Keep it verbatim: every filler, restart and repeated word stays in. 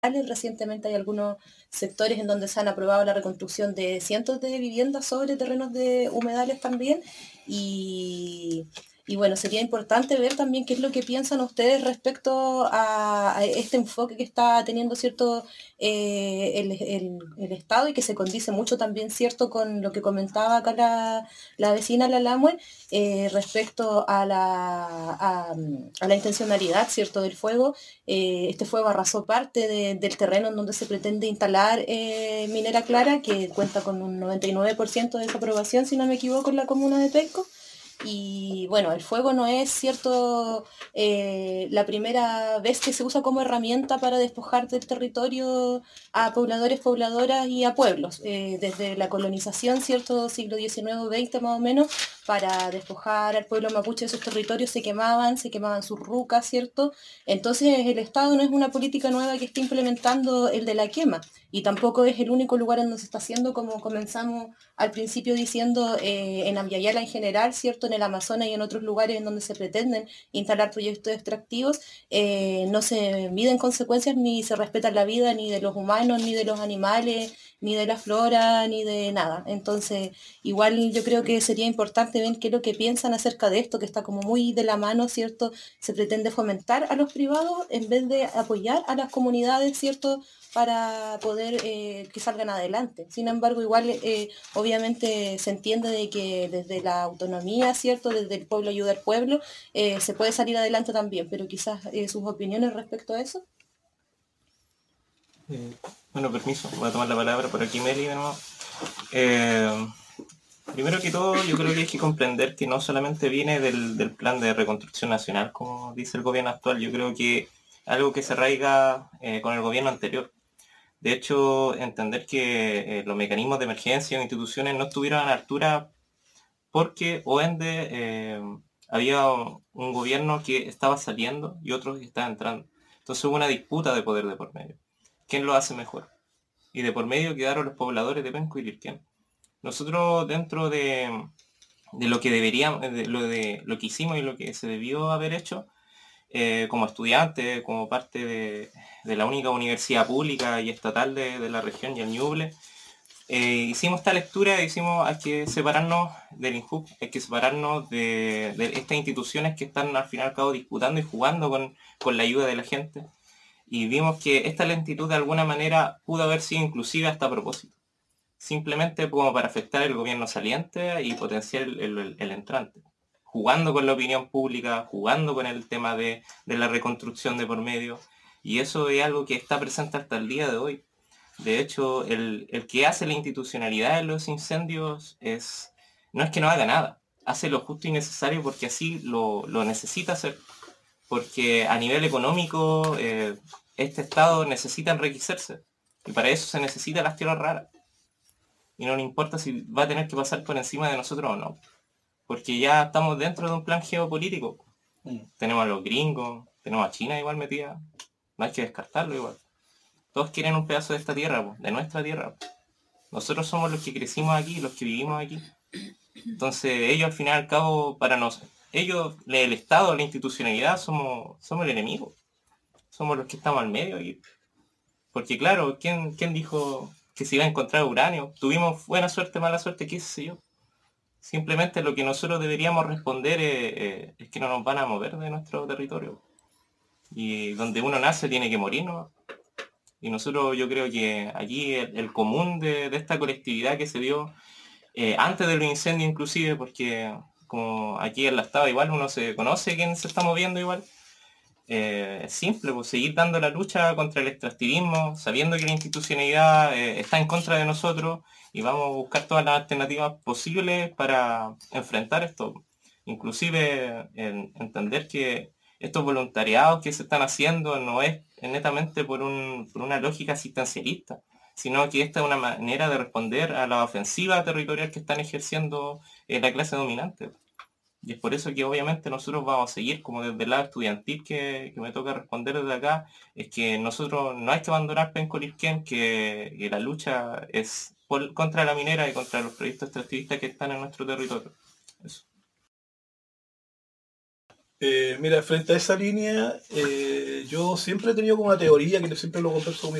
Recientemente hay algunos sectores en donde se han aprobado la reconstrucción de cientos de viviendas sobre terrenos de humedales también. Y, y bueno, sería importante ver también qué es lo que piensan ustedes respecto a, a este enfoque que está teniendo cierto eh, el, el, el Estado y que se condice mucho también, cierto, con lo que comentaba acá la, la vecina Lalamue eh, respecto a la, a, a la intencionalidad, cierto, del fuego. Eh, este fuego arrasó parte de, del terreno en donde se pretende instalar eh, Minera Clara, que cuenta con un noventa y nueve por ciento de desaprobación, si no me equivoco, en la comuna de Peico. Y bueno, el fuego no es cierto eh, la primera vez que se usa como herramienta para despojar del territorio a pobladores, pobladoras y a pueblos. Eh, desde la colonización, cierto, siglo diecinueve veinte más o menos, para despojar al pueblo mapuche de sus territorios se quemaban, se quemaban sus rucas, ¿cierto? Entonces el Estado no es una política nueva que esté implementando el de la quema y tampoco es el único lugar en donde se está haciendo, como comenzamos al principio diciendo, eh, en Ambiayala en general, ¿cierto? En el Amazonas y en otros lugares en donde se pretenden instalar proyectos extractivos, eh, no se miden consecuencias ni se respeta la vida ni de los humanos, ni de los animales, ni de la flora, ni de nada. Entonces, igual yo creo que sería importante ver qué es lo que piensan acerca de esto, que está como muy de la mano, ¿cierto? Se pretende fomentar a los privados en vez de apoyar a las comunidades, ¿cierto? Para poder eh, que salgan adelante. Sin embargo, igual eh, obviamente se entiende de que desde la autonomía, ¿cierto? Desde el pueblo ayuda al pueblo, eh, se puede salir adelante también, pero quizás eh, sus opiniones respecto a eso. Eh, bueno, permiso, voy a tomar la palabra por aquí, Meli, de nuevo. Eh, primero que todo, yo creo que hay que comprender que no solamente viene del, del plan de reconstrucción nacional, como dice el gobierno actual, yo creo que algo que se arraiga eh, con el gobierno anterior. De hecho, entender que eh, los mecanismos de emergencia o instituciones no estuvieron a la altura porque o ende eh, había un gobierno que estaba saliendo y otros que estaban entrando. Entonces hubo una disputa de poder de por medio. ¿Quién lo hace mejor? Y de por medio quedaron los pobladores de Penco y Lirquén. Nosotros dentro de, de lo que deberíamos, de lo, de lo que hicimos y lo que se debió haber hecho, eh, como estudiante, como parte de, de, la única universidad pública y estatal de, de la región y el Ñuble, eh, hicimos esta lectura, decimos hay que separarnos del INJUC, hay que separarnos de, de, estas instituciones que están al fin y al cabo disputando y jugando con, con la ayuda de la gente. Y vimos que esta lentitud de alguna manera pudo haber sido inclusiva hasta a propósito. Simplemente como para afectar el gobierno saliente y potenciar el, el, el entrante. Jugando con la opinión pública, jugando con el tema de, de la reconstrucción de por medio. Y eso es algo que está presente hasta el día de hoy. De hecho, el, el que hace la institucionalidad en los incendios es no es que no haga nada, hace lo justo y necesario porque así lo, lo necesita hacer. Porque a nivel económico, eh, este Estado necesita enriquecerse. Y para eso se necesitan las tierras raras. Y no le importa si va a tener que pasar por encima de nosotros o no. Porque ya estamos dentro de un plan geopolítico. Mm. Tenemos a los gringos, tenemos a China igual metida. No hay que descartarlo igual. Todos quieren un pedazo de esta tierra, de nuestra tierra. Nosotros somos los que crecimos aquí, los que vivimos aquí. Entonces ellos al final y al cabo, para nosotros, ellos, el Estado, la institucionalidad, somos, somos el enemigo. Somos los que estamos al medio aquí. Porque claro, ¿quién, quién dijo que se iba a encontrar uranio? Tuvimos buena suerte, mala suerte, qué sé yo. Simplemente lo que nosotros deberíamos responder es, es, es que no nos van a mover de nuestro territorio. Y donde uno nace tiene que morir, ¿no? Y nosotros yo creo que aquí el, el común de, de esta colectividad que se dio eh, antes de los incendios inclusive, porque como aquí en la estado igual uno se conoce quién se está moviendo igual, eh, es simple, pues seguir dando la lucha contra el extractivismo, sabiendo que la institucionalidad eh, está en contra de nosotros y vamos a buscar todas las alternativas posibles para enfrentar esto. Inclusive en, entender que estos voluntariados que se están haciendo no es netamente por, un, por una lógica asistencialista, sino que esta es una manera de responder a la ofensiva territorial que están ejerciendo eh, la clase dominante. Y es por eso que obviamente nosotros vamos a seguir, como desde el lado estudiantil que, que me toca responder desde acá, es que nosotros no hay que abandonar Penco Lirquén, que, que la lucha es por, contra la minera y contra los proyectos extractivistas que están en nuestro territorio. Eso. Eh, mira, frente a esa línea, eh, yo siempre he tenido como una teoría que siempre lo converso con mi